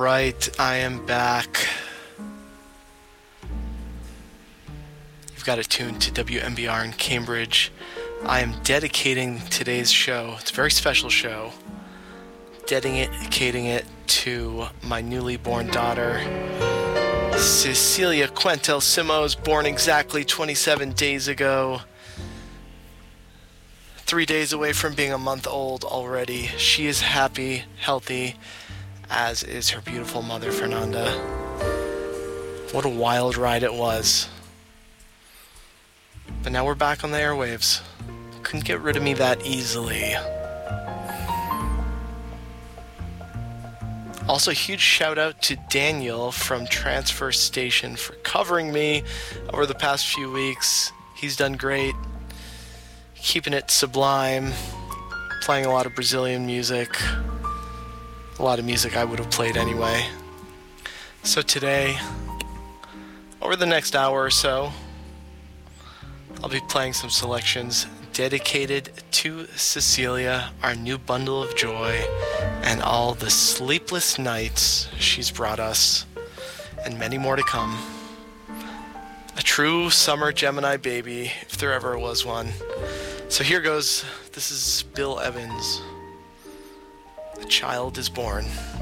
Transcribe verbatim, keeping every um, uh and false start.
right, I am back. You've got it tuned to W M B R in Cambridge. I am dedicating today's show, it's a very special show, dedicating it to my newly born daughter, Cecilia Quentel Simos, born exactly twenty-seven days ago. Three days away from being a month old already. She is happy, healthy, as is her beautiful mother, Fernanda. What a wild ride it was. But now we're back on the airwaves. Couldn't get rid of me that easily. Also, huge shout out to Daniel from Transfer Station for covering me over the past few weeks. He's done great. Keeping it sublime. Playing a lot of Brazilian music. A lot of music I would have played anyway. So today, over the next hour or so, I'll be playing some selections dedicated to Cecilia, our new bundle of joy, and all the sleepless nights she's brought us, and many more to come. A true summer Gemini baby, if there ever was one. So here goes. This is Bill Evans. A child is born.